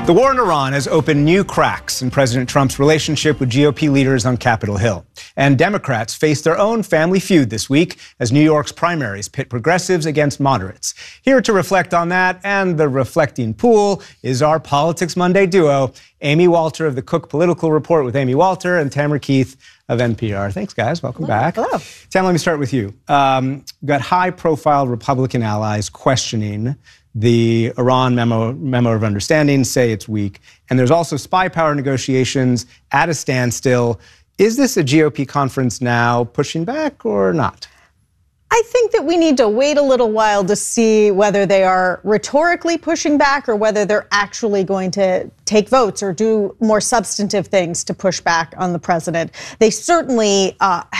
The war in Iran has opened new cracks in President Trump's relationship with GOP leaders on Capitol Hill. And Democrats face their own family feud this week as New York's primaries pit progressives against moderates. Here to reflect on that and the reflecting pool is our Politics Monday duo, Amy Walter of the Cook Political Report with Amy Walter and Tamara Keith of NPR. Thanks, guys. Welcome back. Hello. Tam, let me start with you. We've got high-profile Republican allies questioning the Iran memo of understanding, say it's weak. And there's also spy power negotiations at a standstill. Is this a GOP conference now pushing back or not? I think that we need to wait a little while to see whether they are rhetorically pushing back or whether they're actually going to take votes or do more substantive things to push back on the president. They certainly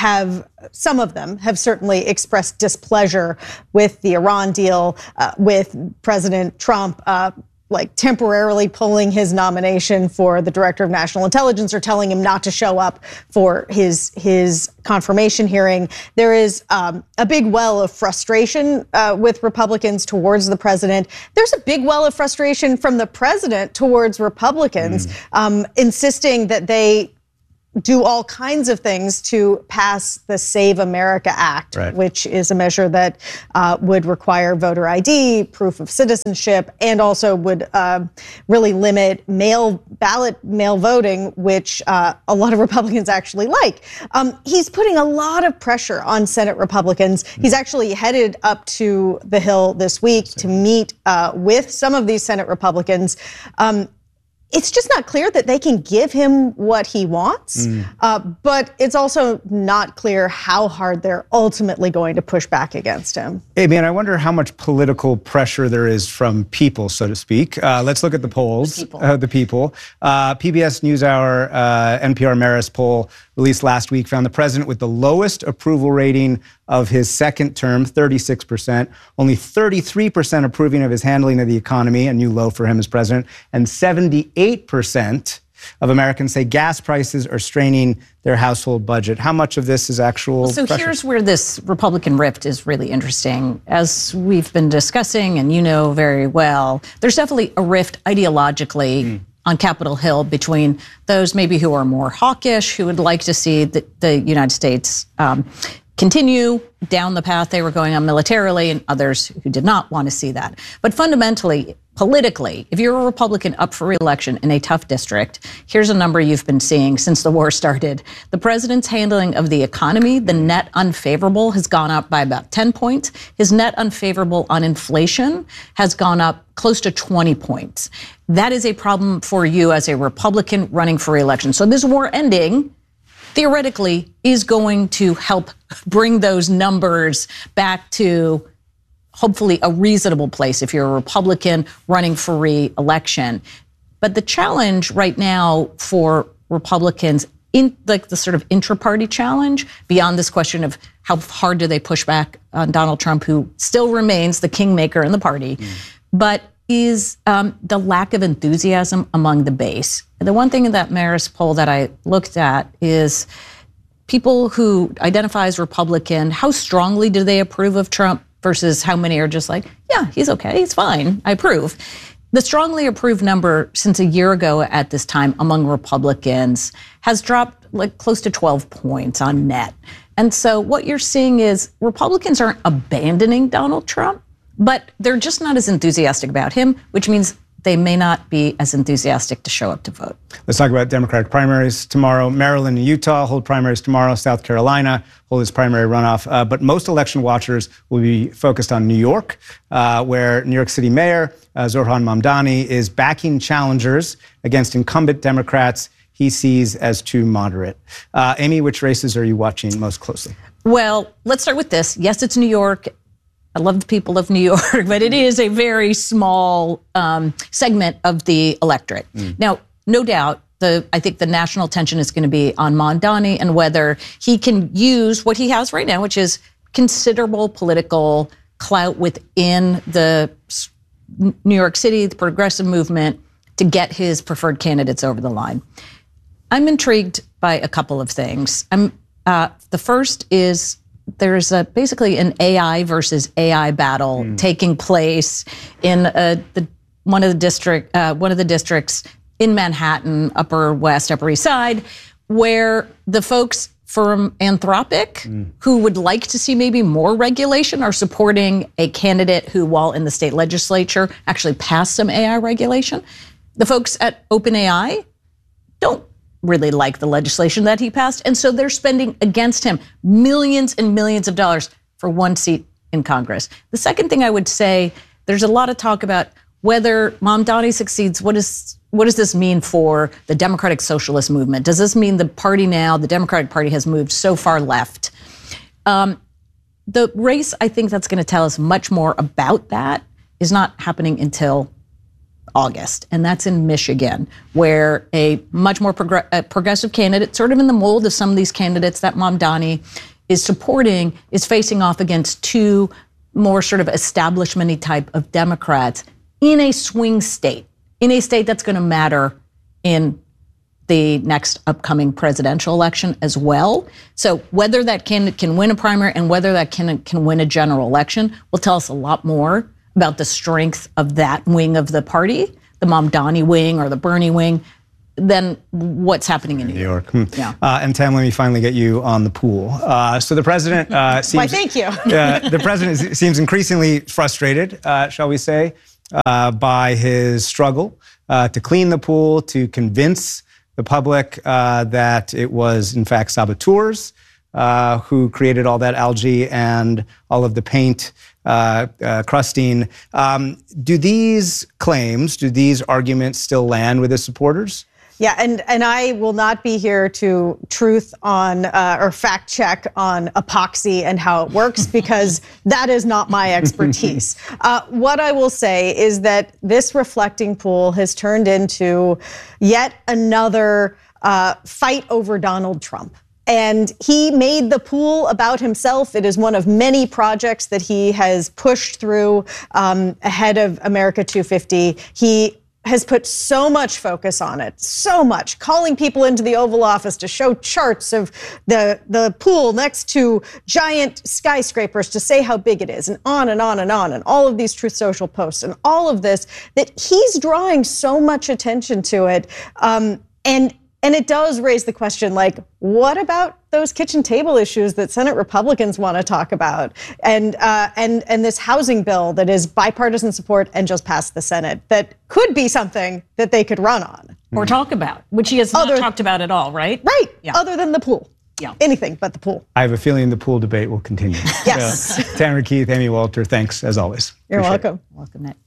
some of them have certainly expressed displeasure with the Iran deal, with President Trump temporarily pulling his nomination for the director of national intelligence or telling him not to show up for his confirmation hearing. There is a big well of frustration with Republicans towards the president. There's a big well of frustration from the president towards Republicans, insisting that they do all kinds of things to pass the Save America Act, right, which is a measure that would require voter ID, proof of citizenship, and also would really limit mail voting, which a lot of Republicans actually like. He's putting a lot of pressure on Senate Republicans. He's actually headed up to the Hill this week to meet with some of these Senate Republicans. It's just not clear that they can give him what he wants, but it's also not clear how hard they're ultimately going to push back against him. Hey, man, I wonder how much political pressure there is from people, so to speak. Let's look at the polls. The people. PBS NewsHour NPR Marist poll released last week found the president with the lowest approval rating of his second term, 36%, only 33% approving of his handling of the economy, a new low for him as president, and 78% of Americans say gas prices are straining their household budget. How much of this is actual pressure? Here's where this Republican rift is really interesting. As we've been discussing, and you know very well, there's definitely a rift ideologically on Capitol Hill between those maybe who are more hawkish, who would like to see the United States continue down the path they were going on militarily, and others who did not want to see that. But fundamentally, politically, if you're a Republican up for re-election in a tough district, here's a number you've been seeing since the war started. The president's handling of the economy, the net unfavorable, has gone up by about 10 points. His net unfavorable on inflation has gone up close to 20 points. That is a problem for you as a Republican running for re-election. So this war ending, theoretically, is going to help bring those numbers back to hopefully a reasonable place if you're a Republican running for re-election. But the challenge right now for Republicans, in the sort of intra-party challenge, beyond this question of how hard do they push back on Donald Trump, who still remains the kingmaker in the party, but is the lack of enthusiasm among the base. The one thing in that Marist poll that I looked at is people who identify as Republican, how strongly do they approve of Trump versus how many are just like, yeah, he's okay, he's fine, I approve. The strongly approved number since a year ago at this time among Republicans has dropped like close to 12 points on net. And so what you're seeing is Republicans aren't abandoning Donald Trump, but they're just not as enthusiastic about him, which means they may not be as enthusiastic to show up to vote. Let's talk about Democratic primaries tomorrow. Maryland and Utah hold primaries tomorrow. South Carolina hold its primary runoff. But most election watchers will be focused on New York, where New York City Mayor Zohran Mamdani is backing challengers against incumbent Democrats he sees as too moderate. Amy, which races are you watching most closely? Well, let's start with this. Yes, it's New York. I love the people of New York, but it is a very small segment of the electorate. Now, no doubt, I think the national attention is going to be on Mamdani and whether he can use what he has right now, which is considerable political clout within the New York City, the progressive movement, to get his preferred candidates over the line. I'm intrigued by a couple of things. The first is there's basically an AI versus AI battle taking place in the one of the districts in Manhattan, Upper West, Upper East Side, where the folks from Anthropic, who would like to see maybe more regulation, are supporting a candidate who, while in the state legislature, actually passed some AI regulation. The folks at OpenAI don't really like the legislation that he passed, and so they're spending against him millions and millions of dollars for one seat in Congress. The second thing I would say, there's a lot of talk about whether Mamdani succeeds. What does this mean for the democratic socialist movement? Does this mean the party now, the Democratic Party, has moved so far left? The race, I think, that's going to tell us much more about that is not happening until August, and that's in Michigan, where a much more progressive candidate, sort of in the mold of some of these candidates that Mamdani is supporting, is facing off against two more sort of establishment-y type of Democrats in a swing state, in a state that's going to matter in the next upcoming presidential election as well. So whether that candidate can win a primary and whether that candidate can win a general election will tell us a lot more about the strength of that wing of the party, the Mamdani wing or the Bernie wing, than what's happening in New York. Yeah. And Tam, let me finally get you on the pool. So the president seems... Why, thank you. The president seems increasingly frustrated, shall we say, by his struggle to clean the pool, to convince the public that it was, in fact, saboteurs who created all that algae and all of the paint crusting. Do these claims, do these arguments still land with his supporters? Yeah, and I will not be here to truth on or fact check on epoxy and how it works because that is not my expertise. What I will say is that this reflecting pool has turned into yet another fight over Donald Trump. And he made the pool about himself. It is one of many projects that he has pushed through ahead of America 250. He has put so much focus on it, so much, calling people into the Oval Office to show charts of the pool next to giant skyscrapers to say how big it is, and on and on and on, and all of these Truth Social posts and all of this, that he's drawing so much attention to it. And it does raise the question, like, what about those kitchen table issues that Senate Republicans want to talk about, and this housing bill that is bipartisan support and just passed the Senate that could be something that they could run on or talk about, which he has not talked about at all, right? Right. Yeah. Other than the pool. Yeah. Anything but the pool. I have a feeling the pool debate will continue. Yes. Tamara Keith, Amy Walter, thanks as always. You're welcome. Welcome, Nick.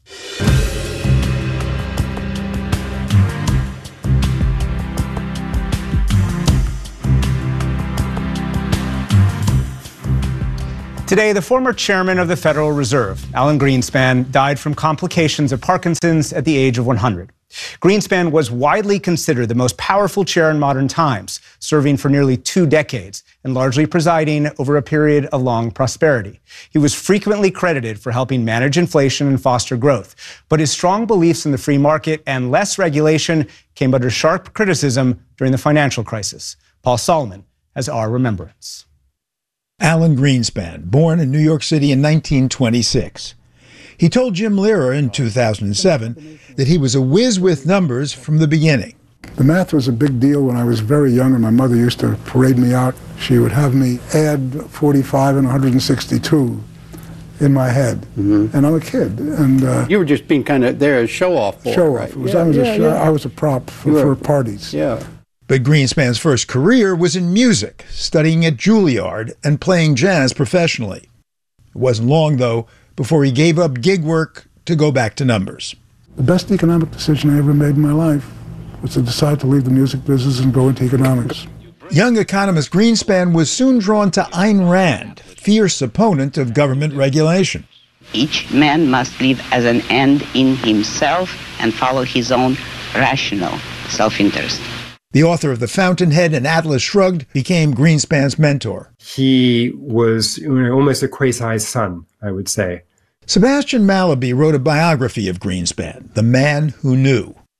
Today, the former chairman of the Federal Reserve, Alan Greenspan, died from complications of Parkinson's at the age of 100. Greenspan was widely considered the most powerful chair in modern times, serving for nearly 2 decades and largely presiding over a period of long prosperity. He was frequently credited for helping manage inflation and foster growth, but his strong beliefs in the free market and less regulation came under sharp criticism during the financial crisis. Paul Solomon has our remembrance. Alan Greenspan, born in New York City in 1926. He told Jim Lehrer in 2007 that he was a whiz with numbers from the beginning. The math was a big deal when I was very young, and my mother used to parade me out. She would have me add 45 and 162 in my head, and I'm a kid. And you were just being kind of there as show-off for show-off. Right? It was, I was a prop for parties. Yeah. But Greenspan's first career was in music, studying at Juilliard and playing jazz professionally. It wasn't long, though, before he gave up gig work to go back to numbers. The best economic decision I ever made in my life was to decide to leave the music business and go into economics. Young economist Greenspan was soon drawn to Ayn Rand, fierce opponent of government regulation. Each man must live as an end in himself and follow his own rational self-interest. The author of The Fountainhead and Atlas Shrugged became Greenspan's mentor. He was almost a quasi-son, I would say. Sebastian Mallaby wrote a biography of Greenspan, The Man Who Knew.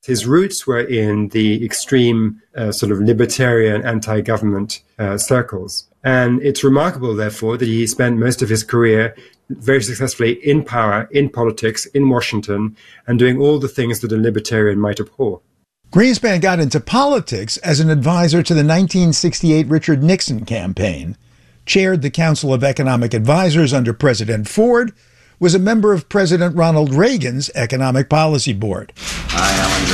His roots were in the extreme sort of libertarian anti-government circles. And it's remarkable, therefore, that he spent most of his career very successfully in power, in politics, in Washington, and doing all the things that a libertarian might abhor. Greenspan got into politics as an advisor to the 1968 Richard Nixon campaign, chaired the Council of Economic Advisors under President Ford, was a member of President Ronald Reagan's Economic Policy Board. I, Alan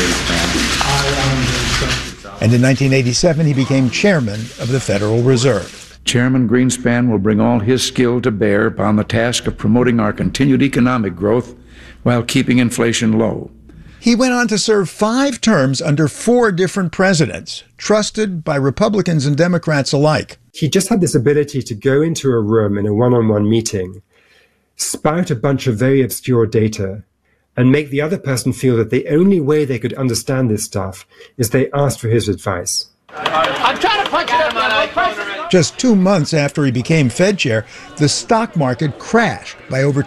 Greenspan. And in 1987, he became chairman of the Federal Reserve. Chairman Greenspan will bring all his skill to bear upon the task of promoting our continued economic growth while keeping inflation low. He went on to serve 5 terms under 4 different presidents, trusted by Republicans and Democrats alike. He just had this ability to go into a room in a one-on-one meeting, spout a bunch of very obscure data, and make the other person feel that the only way they could understand this stuff is they asked for his advice. I'm trying to punch it up. Just 2 months after he became Fed chair, the stock market crashed by over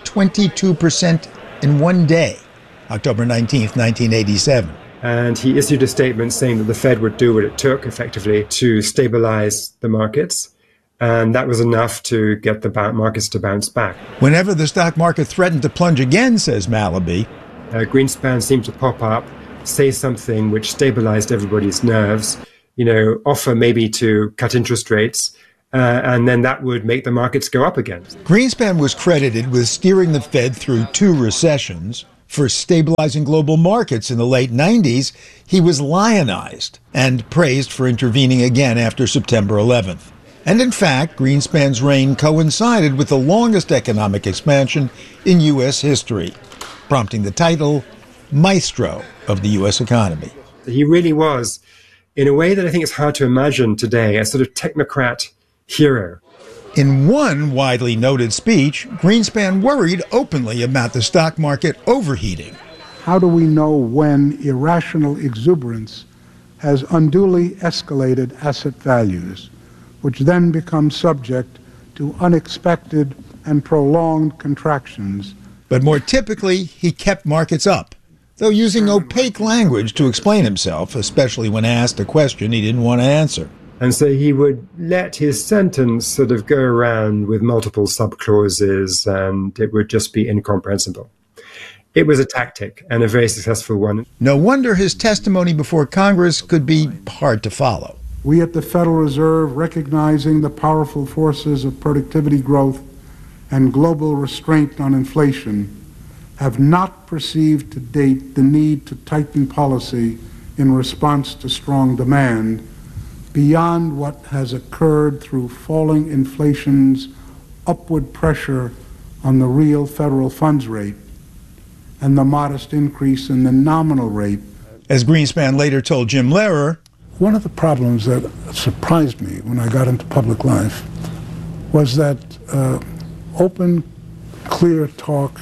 22% in one day, October 19th, 1987. And he issued a statement saying that the Fed would do what it took, effectively, to stabilize the markets. And that was enough to get the markets to bounce back. Whenever the stock market threatened to plunge again, says Mallaby, Greenspan seemed to pop up, say something which stabilized everybody's nerves, offer maybe to cut interest rates, and then that would make the markets go up again. Greenspan was credited with steering the Fed through 2 recessions. For stabilizing global markets in the late 90s, he was lionized and praised for intervening again after September 11th. And in fact, Greenspan's reign coincided with the longest economic expansion in U.S. history, prompting the title Maestro of the U.S. economy. He really was, in a way that I think is hard to imagine today, a sort of technocrat hero. In one widely noted speech, Greenspan worried openly about the stock market overheating. How do we know when irrational exuberance has unduly escalated asset values, which then become subject to unexpected and prolonged contractions? But more typically, he kept markets up, though using opaque language to explain himself, especially when asked a question he didn't want to answer. And so he would let his sentence sort of go around with multiple subclauses, and it would just be incomprehensible. It was a tactic, and a very successful one. No wonder his testimony before Congress could be hard to follow. We at the Federal Reserve, recognizing the powerful forces of productivity growth and global restraint on inflation, have not perceived to date the need to tighten policy in response to strong demand beyond what has occurred through falling inflation's upward pressure on the real federal funds rate and the modest increase in the nominal rate. As Greenspan later told Jim Lehrer, one of the problems that surprised me when I got into public life was that open, clear talk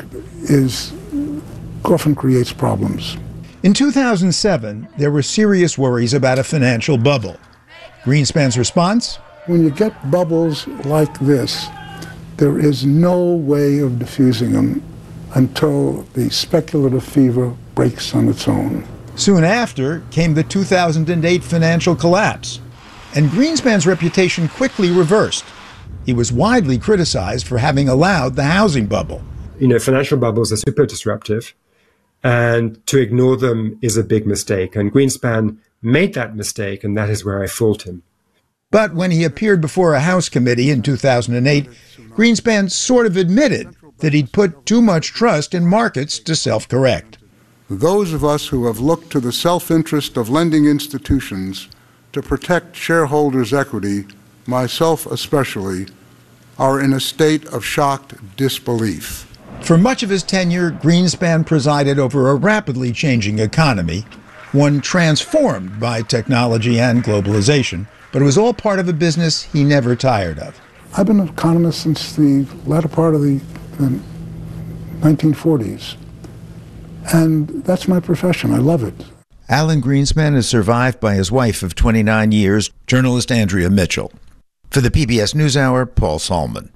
often creates problems. In 2007, there were serious worries about a financial bubble. Greenspan's response? When you get bubbles like this, there is no way of diffusing them until the speculative fever breaks on its own. Soon after came the 2008 financial collapse, and Greenspan's reputation quickly reversed. He was widely criticized for having allowed the housing bubble. Financial bubbles are super disruptive, and to ignore them is a big mistake. And Greenspan made that mistake, and that is where I fault him. But when he appeared before a House committee in 2008, Greenspan sort of admitted that he'd put too much trust in markets to self-correct. Those of us who have looked to the self-interest of lending institutions to protect shareholders' equity, myself especially, are in a state of shocked disbelief. For much of his tenure, Greenspan presided over a rapidly changing economy, one transformed by technology and globalization, but it was all part of a business he never tired of. I've been an economist since the latter part of the 1940s, and that's my profession. I love it. Alan Greenspan is survived by his wife of 29 years, journalist Andrea Mitchell. For the PBS NewsHour, Paul Solman.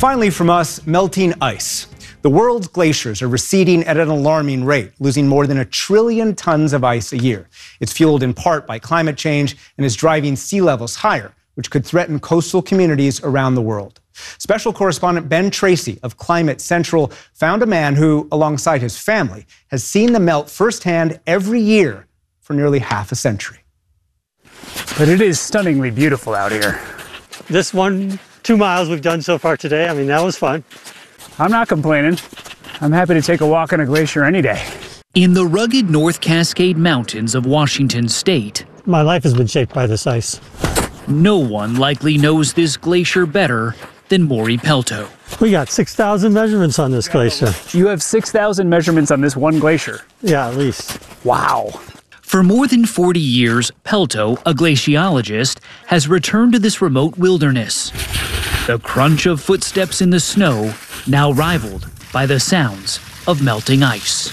Finally, from us, melting ice. The world's glaciers are receding at an alarming rate, losing more than 1 trillion tons of ice a year. It's fueled in part by climate change and is driving sea levels higher, which could threaten coastal communities around the world. Special correspondent Ben Tracy of Climate Central found a man who, alongside his family, has seen the melt firsthand every year for nearly half a century. But it is stunningly beautiful out here. This 2 miles we've done so far today, I mean, that was fun. I'm not complaining. I'm happy to take a walk on a glacier any day. In the rugged North Cascade Mountains of Washington state, my life has been shaped by this ice. No one likely knows this glacier better than Maury Pelto. We got 6,000 measurements on this glacier. You have 6,000 measurements on this one glacier? Yeah, at least. Wow. For more than 40 years, Pelto, a glaciologist, has returned to this remote wilderness. The crunch of footsteps in the snow now rivaled by the sounds of melting ice.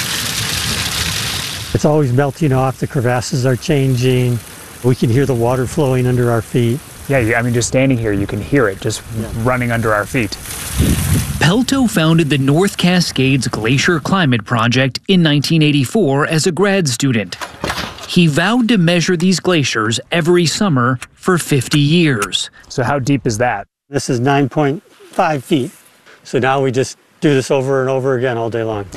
It's always melting off, the crevasses are changing, we can hear the water flowing under our feet. Yeah, I mean, just standing here, you can hear it just running under our feet. Pelto founded the North Cascades Glacier Climate Project in 1984 as a grad student. He vowed to measure these glaciers every summer for 50 years. So how deep is that? This is 9.5 feet. So now we just do this over and over again all day long.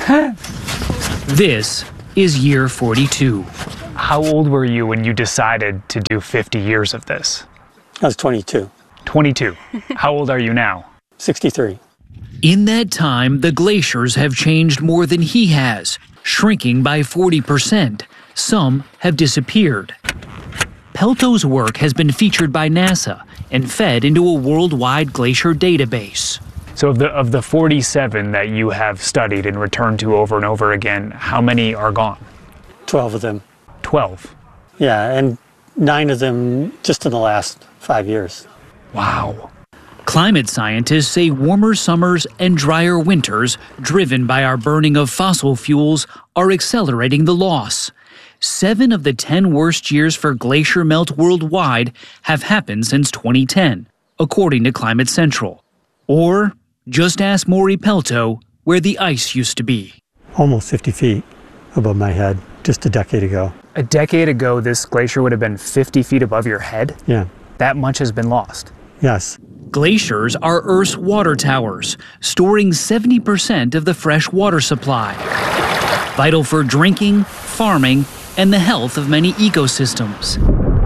This is year 42. How old were you when you decided to do 50 years of this? I was 22. 22. How old are you now? 63. In that time, the glaciers have changed more than he has, shrinking by 40%. Some have disappeared. Pelto's work has been featured by NASA and fed into a worldwide glacier database. So of the 47 that you have studied and returned to over and over again, how many are gone? 12 of them. 12? Yeah, and 9 of them just in the last 5 years. Wow. Climate scientists say warmer summers and drier winters, driven by our burning of fossil fuels, are accelerating the loss. 7 of the 10 worst years for glacier melt worldwide have happened since 2010, according to Climate Central. Or just ask Maury Pelto where the ice used to be. Almost 50 feet above my head just a decade ago. A decade ago, this glacier would have been 50 feet above your head? Yeah. That much has been lost? Yes. Glaciers are Earth's water towers, storing 70% of the fresh water supply. Vital for drinking, farming, and the health of many ecosystems.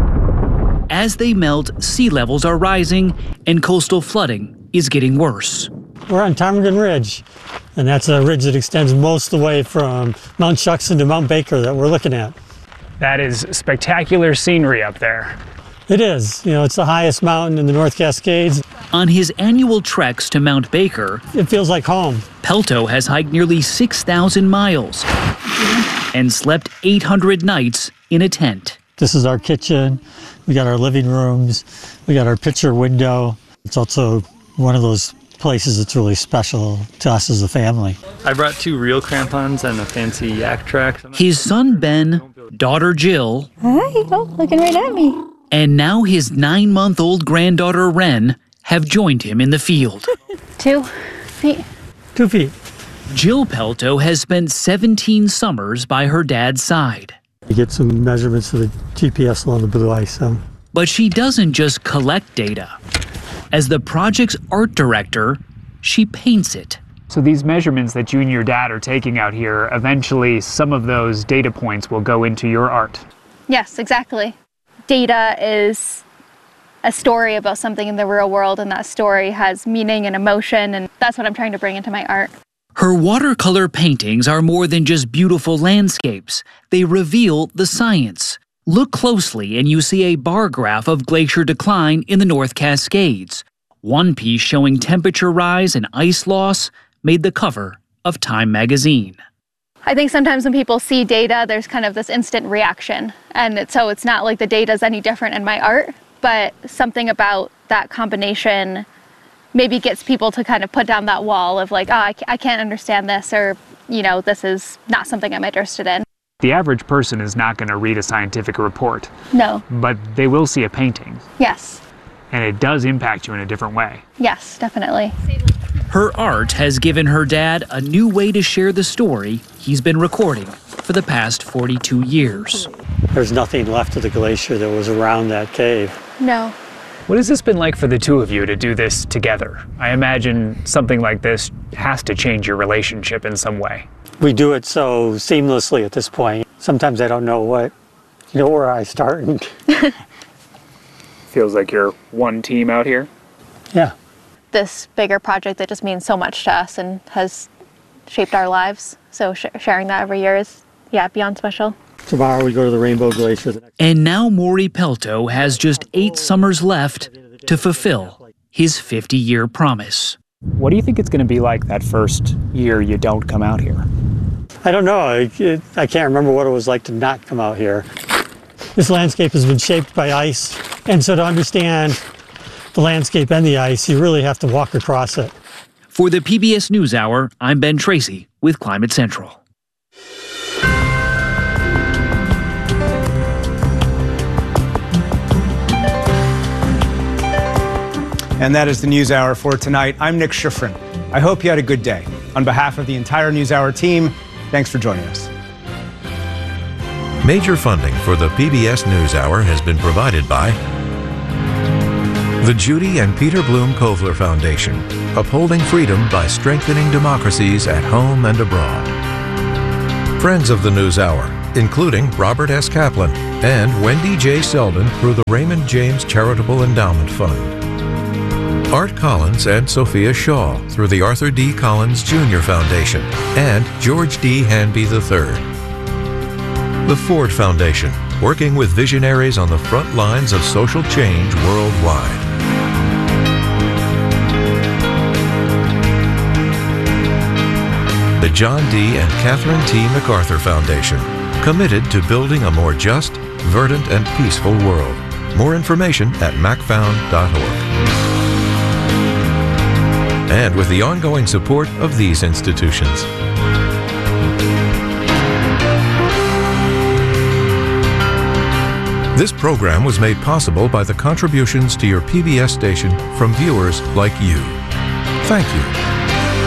As they melt, sea levels are rising and coastal flooding is getting worse. We're on Ptarmigan Ridge, and that's a ridge that extends most of the way from Mount Shuksan to Mount Baker that we're looking at. That is spectacular scenery up there. It is. You know, it's the highest mountain in the North Cascades. On his annual treks to Mount Baker, it feels like home. Pelto has hiked nearly 6,000 miles and slept 800 nights in a tent. This is our kitchen. We got our living rooms. We got our picture window. It's also one of those places that's really special to us as a family. I brought 2 real crampons and a fancy yak track. His son Ben, daughter Jill. Hi, looking right at me. And now his 9-month-old granddaughter Wren have joined him in the field. 2 feet. 2 feet. Jill Pelto has spent 17 summers by her dad's side. You get some measurements of the GPS along the blue ice. But she doesn't just collect data. As the project's art director, she paints it. So these measurements that you and your dad are taking out here, eventually some of those data points will go into your art. Yes, exactly. Data is a story about something in the real world, and that story has meaning and emotion, and that's what I'm trying to bring into my art. Her watercolor paintings are more than just beautiful landscapes. They reveal the science. Look closely and you see a bar graph of glacier decline in the North Cascades. One piece showing temperature rise and ice loss made the cover of Time magazine. I think sometimes when people see data, there's kind of this instant reaction. And so it's not like the data is any different in my art, but something about that combination maybe gets people to kind of put down that wall of like, oh, I can't understand this, or, you know, this is not something I'm interested in. The average person is not going to read a scientific report. No. But they will see a painting. Yes. and it does impact you in a different way. Yes, definitely. Her art has given her dad a new way to share the story he's been recording for the past 42 years. There's nothing left of the glacier that was around that cave. No. What has this been like for the two of you to do this together? I imagine something like this has to change your relationship in some way. We do it so seamlessly at this point. Sometimes I don't know where I start. Feels like you're one team out here. Yeah. This bigger project that just means so much to us and has shaped our lives. So sharing that every year is, beyond special. Tomorrow we go to the Rainbow Glacier. And now Maury Pelto has just 8 summers left to fulfill his 50-year promise. What do you think it's going to be like that first year you don't come out here? I don't know. I can't remember what it was like to not come out here. This landscape has been shaped by ice, and so to understand the landscape and the ice, you really have to walk across it. For the PBS NewsHour, I'm Ben Tracy with Climate Central. And that is the NewsHour for tonight. I'm Nick Schifrin. I hope you had a good day. On behalf of the entire NewsHour team, thanks for joining us. Major funding for the PBS NewsHour has been provided by the Judy and Peter Bloom Kovler Foundation, upholding freedom by strengthening democracies at home and abroad. Friends of the NewsHour, including Robert S. Kaplan and Wendy J. Selden through the Raymond James Charitable Endowment Fund. Art Collins and Sophia Shaw through the Arthur D. Collins Jr. Foundation and George D. Hanby III. The Ford Foundation, working with visionaries on the front lines of social change worldwide. The John D. and Catherine T. MacArthur Foundation, committed to building a more just, verdant, and peaceful world. More information at macfound.org. And with the ongoing support of these institutions. This program was made possible by the contributions to your PBS station from viewers like you. Thank you.